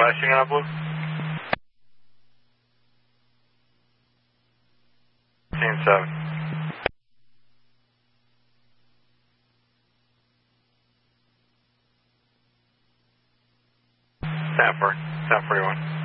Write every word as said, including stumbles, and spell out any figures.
shooting on blue. Scene seven. Stanford, ten forty-one.